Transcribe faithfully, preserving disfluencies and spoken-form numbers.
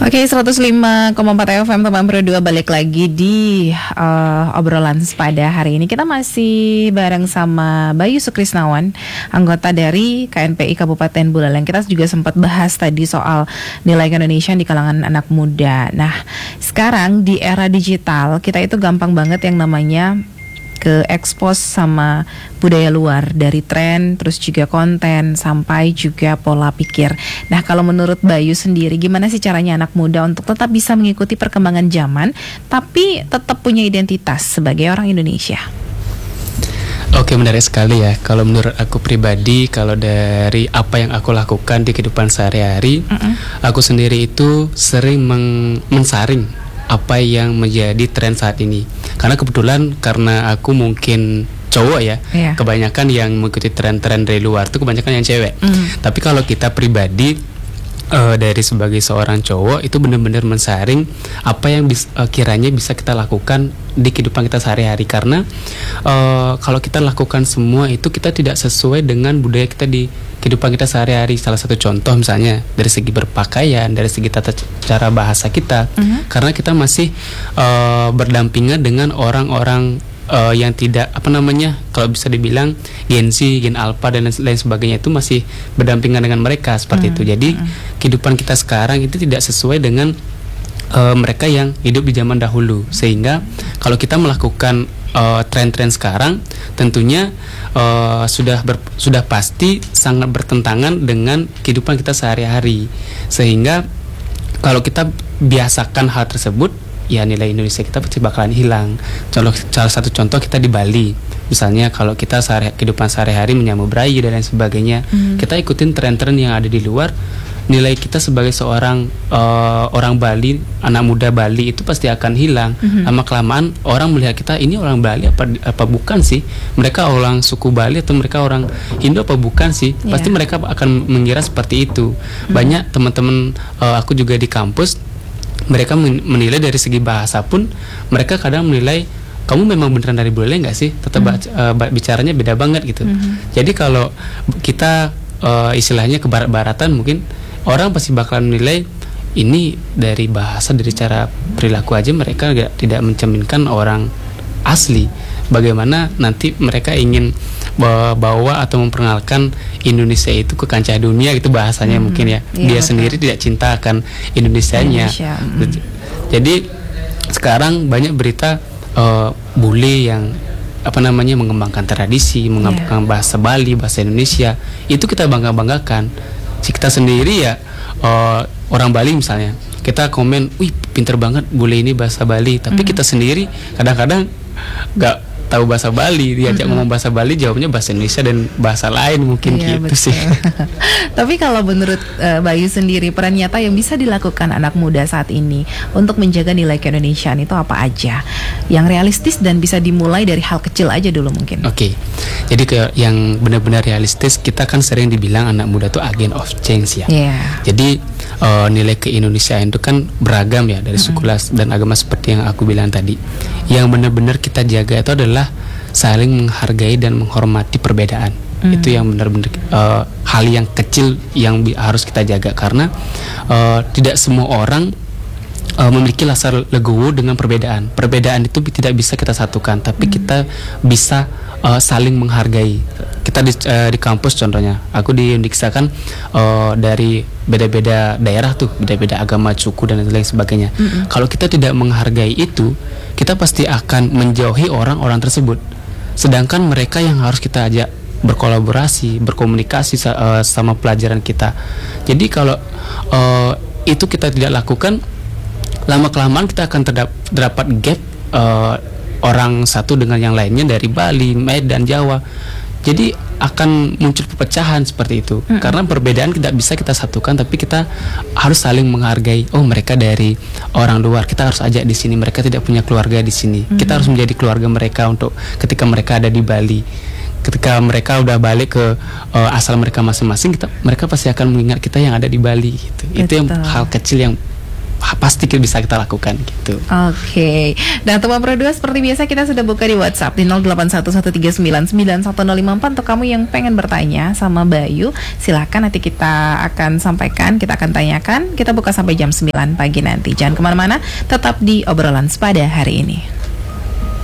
Oke, seratus lima koma empat F M teman berdua balik lagi di uh, obrolan pada hari ini. Kita masih bareng sama Bayu Sukrisnawan, anggota dari K N P I Kabupaten Buleleng. Kita juga sempat bahas tadi soal nilai Indonesia di kalangan anak muda. Nah, sekarang di era digital kita itu gampang banget yang namanya ke expose sama budaya luar, dari tren, terus juga konten, sampai juga pola pikir. Nah, kalau menurut Bayu sendiri, gimana sih caranya anak muda untuk tetap bisa mengikuti perkembangan zaman, tapi tetap punya identitas sebagai orang Indonesia? Oke, menarik sekali ya. Kalau menurut aku pribadi, kalau dari apa yang aku lakukan di kehidupan sehari-hari, mm-mm. aku sendiri itu sering meng- mensaring apa yang menjadi tren saat ini. Karena kebetulan karena aku mungkin cowok ya, yeah. kebanyakan yang mengikuti tren-tren dari luar itu kebanyakan yang cewek. Mm. Tapi kalau kita pribadi uh, dari sebagai seorang cowok itu benar-benar mensaring apa yang bis, uh, kiranya bisa kita lakukan di kehidupan kita sehari-hari. Karena uh, kalau kita lakukan semua itu kita tidak sesuai dengan budaya kita di kehidupan kita sehari-hari. Salah satu contoh misalnya dari segi berpakaian, dari segi tata cara bahasa kita, uh-huh. karena kita masih uh, berdampingan dengan orang-orang uh, yang tidak apa namanya, kalau bisa dibilang Gen Z, Gen Alpha dan lain sebagainya, itu masih berdampingan dengan mereka seperti uh-huh. itu. Jadi uh-huh. kehidupan kita sekarang itu tidak sesuai dengan uh, mereka yang hidup di zaman dahulu. Sehingga kalau kita melakukan Uh, tren-tren sekarang tentunya uh, sudah ber, sudah pasti sangat bertentangan dengan kehidupan kita sehari-hari. Sehingga kalau kita biasakan hal tersebut, ya nilai Indonesia kita pasti bakalan hilang. Contoh, salah satu contoh kita di Bali, misalnya kalau kita sehari, kehidupan sehari-hari menyambut bayi dan lain sebagainya, hmm. kita ikutin tren-tren yang ada di luar, nilai kita sebagai seorang uh, orang Bali, anak muda Bali itu pasti akan hilang. Mm-hmm. Lama kelamaan orang melihat kita, ini orang Bali apa apa bukan sih? Mereka orang suku Bali atau mereka orang Indo apa bukan sih? Yeah. Pasti mereka akan mengira seperti itu. Mm-hmm. Banyak teman-teman uh, aku juga di kampus, mereka menilai dari segi bahasa pun mereka kadang menilai, kamu memang beneran dari Buleleng nggak sih? Tetap mm-hmm. uh, bicaranya beda banget gitu. Mm-hmm. Jadi kalau kita uh, istilahnya ke barat-baratan, mungkin orang pasti bakalan menilai ini dari bahasa, dari cara perilaku aja mereka gak, tidak mencerminkan orang asli. Bagaimana nanti mereka ingin bawa, bawa atau memperkenalkan Indonesia itu ke kancah dunia gitu bahasanya, hmm, mungkin ya. Iya, dia betul. Sendiri tidak cinta akan Indonesianya. Indonesia. Hmm. Jadi sekarang banyak berita uh, bule yang apa namanya mengembangkan tradisi, mengembangkan yeah. bahasa Bali, bahasa Indonesia. Itu kita bangga-banggakan. Kita sendiri ya uh, orang Bali misalnya, kita komen, wih pinter banget bule ini bahasa Bali, tapi mm-hmm. kita sendiri kadang-kadang nggak tahu bahasa Bali, diajak mm-hmm. ngomong bahasa Bali jawabnya bahasa Indonesia dan bahasa lain mungkin, iya, gitu betul. Sih. Tapi kalau menurut uh, Bayu sendiri, peran nyata yang bisa dilakukan anak muda saat ini untuk menjaga nilai keindonesiaan itu apa aja? Yang realistis dan bisa dimulai dari hal kecil aja dulu mungkin. Oke, okay. Jadi ke yang benar-benar realistis, kita kan sering dibilang anak muda itu agen of change ya. Yeah. Jadi uh, nilai keindonesiaan itu kan beragam ya, dari mm-hmm. suku dan agama seperti yang aku bilang tadi. Yang benar-benar kita jaga itu adalah saling menghargai dan menghormati perbedaan. Mm. Itu yang benar-benar uh, hal yang kecil yang bi- harus kita jaga, karena uh, tidak semua orang uh, memiliki rasa legowo dengan perbedaan. Perbedaan itu tidak bisa kita satukan, tapi mm. kita bisa uh, saling menghargai. Kita di, uh, di kampus contohnya, aku di Undiksa kan uh, dari beda-beda daerah tuh, beda-beda agama, suku dan lain sebagainya. Mm-hmm. Kalau kita tidak menghargai itu, kita pasti akan menjauhi orang-orang tersebut. Sedangkan mereka yang harus kita ajak berkolaborasi, berkomunikasi uh, sama pelajaran kita. Jadi kalau uh, itu kita tidak lakukan, lama-kelamaan kita akan terdap- terdapat gap uh, orang satu dengan yang lainnya dari Bali, Medan, Jawa. Jadi akan muncul perpecahan seperti itu. Mm-hmm. Karena perbedaan tidak bisa kita satukan, tapi kita harus saling menghargai. Oh, mereka dari orang luar, kita harus ajak di sini. Mereka tidak punya keluarga di sini. Mm-hmm. Kita harus menjadi keluarga mereka untuk ketika mereka ada di Bali. Ketika mereka udah balik ke uh, asal mereka masing-masing, kita mereka pasti akan mengingat kita yang ada di Bali gitu. Itu yang hal kecil yang pasti bisa kita lakukan gitu. Oke, nah teman Pro dua seperti biasa kita sudah buka di WhatsApp di nol delapan satu satu tiga sembilan sembilan satu nol lima empat untuk kamu yang pengen bertanya sama Bayu. Silakan, nanti kita akan sampaikan, kita akan tanyakan. Kita buka sampai jam sembilan pagi nanti. Jangan kemana-mana, tetap di obrolan sepada hari ini.